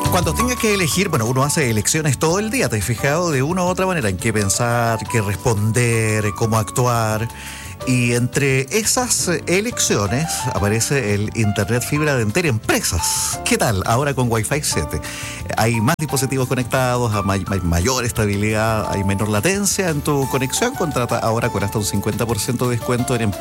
Cuando tenga que elegir, bueno, uno hace elecciones todo el día, ¿te has fijado? De una u otra manera en qué pensar, qué responder, cómo actuar. Y entre esas elecciones aparece el Internet Fibra de Entel Empresas. ¿Qué tal? Ahora con Wi-Fi 7. Hay más dispositivos conectados, hay mayor estabilidad, hay menor latencia en tu conexión. Contrata ahora con hasta un 50% de descuento en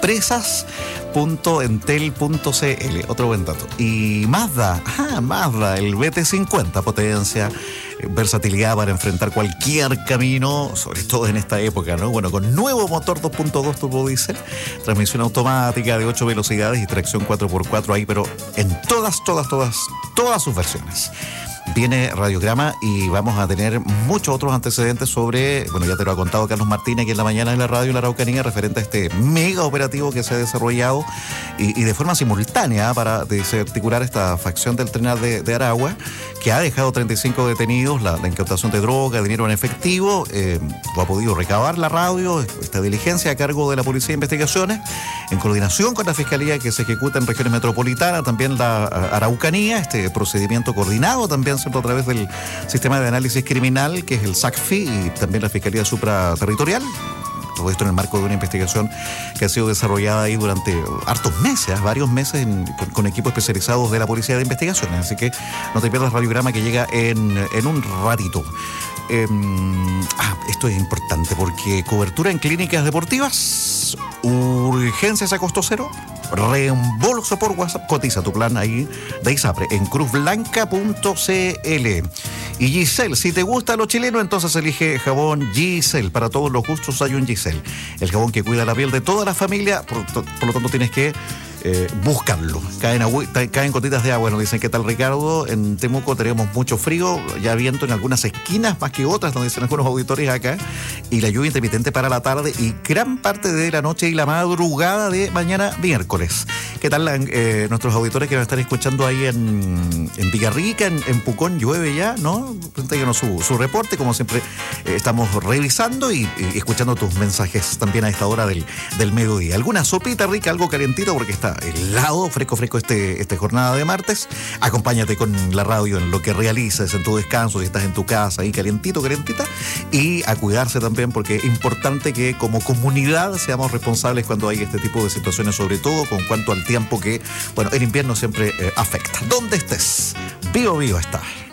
empresas.entel.cl. Otro buen dato. Y Mazda, el BT50, potencia, versatilidad para enfrentar cualquier camino, sobre todo en esta época, ¿no? Bueno, con nuevo motor 2.2 turbo diésel, transmisión automática de 8 velocidades y tracción 4x4 ahí, pero en todas sus versiones. Viene radiograma y vamos a tener muchos otros antecedentes sobre, bueno, ya te lo ha contado Carlos Martínez aquí en la mañana en la radio en la Araucanía, referente a este mega operativo que se ha desarrollado y de forma simultánea para desarticular esta facción del tren de Aragua, que ha dejado 35 detenidos, la incautación de droga, dinero en efectivo, lo ha podido recabar la radio, esta diligencia a cargo de la Policía de Investigaciones, en coordinación con la Fiscalía que se ejecuta en regiones metropolitanas, también la Araucanía, este procedimiento coordinado también a través del sistema de análisis criminal, que es el SACFI, y también la Fiscalía Supraterritorial. Todo esto en el marco de una investigación que ha sido desarrollada ahí durante hartos meses, varios meses, con equipos especializados de la Policía de Investigaciones. Así que no te pierdas radiograma que llega en un ratito. Esto es importante porque cobertura en clínicas deportivas, urgencias a costo cero, reembolso por WhatsApp, cotiza tu plan ahí de ISAPRE en cruzblanca.cl. Y Giselle, si te gusta lo chileno, entonces elige jabón Giselle. Para todos los gustos hay un Giselle, el jabón que cuida la piel de toda la familia, por lo tanto tienes que buscarlo. Caen gotitas de agua, nos dicen, ¿qué tal, Ricardo? En Temuco tenemos mucho frío, ya viento en algunas esquinas más que otras, nos dicen algunos auditores acá, y la lluvia intermitente para la tarde y gran parte de la noche y la madrugada de mañana miércoles. ¿Qué tal nuestros auditores que van a estar escuchando ahí en Villarrica, en Pucón? Llueve ya, ¿no? Cuéntanos su reporte, como siempre estamos revisando y escuchando tus mensajes también a esta hora del mediodía. ¿Alguna sopita rica, algo calentito? Porque está helado, fresco esta jornada de martes. Acompáñate con la radio en lo que realices, en tu descanso, si estás en tu casa, ahí calientita, y a cuidarse también, porque es importante que como comunidad seamos responsables cuando hay este tipo de situaciones, sobre todo con cuanto al tiempo que, bueno, el invierno siempre afecta. ¿Dónde estés? Vivo está.